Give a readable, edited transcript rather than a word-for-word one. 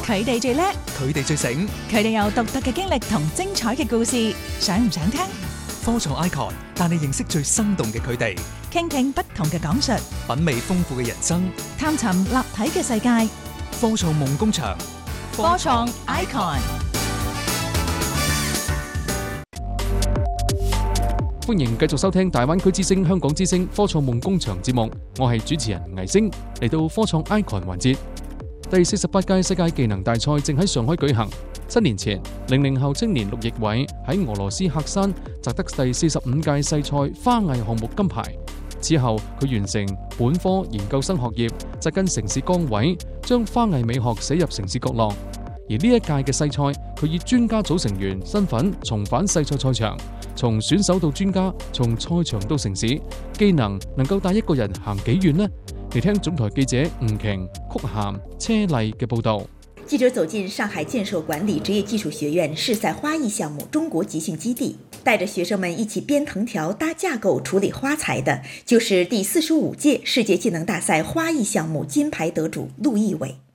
佢哋最叻， 佢哋最醒， 佢哋有獨特嘅經歷同精彩嘅故事，想唔想聽？ 科創 Icon 帶你認識最生動嘅佢哋， 傾聽不同嘅講述， 品味豐富嘅人生， 探尋立體嘅世界。 科創夢工場， 科創 Icon。 歡迎繼續收聽大灣區之聲、香港之聲科創夢工場節目，我係主持人倪星。嚟到科創 Icon 環節，第48屆世界技能大賽正喺上海舉行。7年前，00後青年陸奕偉喺俄羅斯喀山摘得第45屆世賽花藝項目金牌。此後，佢完成本科研究生學業，扎根城市崗位，將花藝美學寫入城市角落。而呢一屆嘅世賽，佢以專家組成員身份重返世賽賽場，從選手到專家，從賽場到城市，技能能夠帶一個人行幾遠呢？嚟聽總台記者吳瓊、曲涵、車麗嘅報道。 記者走進上海建設管理職業技術學院試賽花藝項目中國集訓基地，帶着學生們一起編藤條、搭架構、處理花材的，就是第45屆世界技能大賽花藝項目金牌得主陸奕偉。